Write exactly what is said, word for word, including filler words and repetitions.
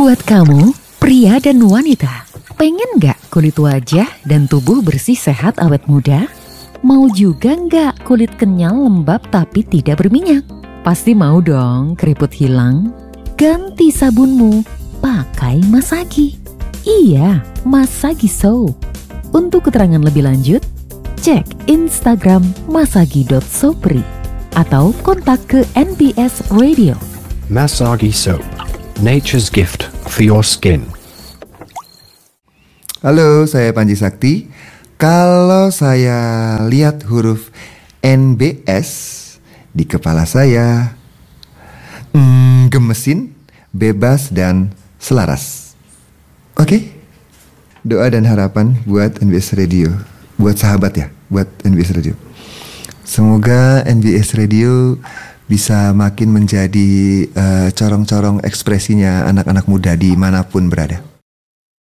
Buat kamu, pria dan wanita, pengen nggak kulit wajah dan tubuh bersih, sehat, awet muda? Mau juga nggak kulit kenyal, lembab tapi tidak berminyak? Pasti mau dong keriput hilang? Ganti sabunmu, pakai Masagi. Iya, Masagi Soap. Untuk keterangan lebih lanjut, cek Instagram masagi dot sopri atau kontak ke N B S Radio. Masagi Soap, nature's gift for your skin. Halo, saya Panji Sakti. Kalau saya lihat huruf N B S di kepala saya, hmm, gemesin, bebas, dan selaras. Oke? Doa dan harapan buat N B S Radio. Buat sahabat ya, buat N B S Radio. Semoga N B S Radio bisa makin menjadi uh, corong-corong ekspresinya anak-anak muda dimanapun berada.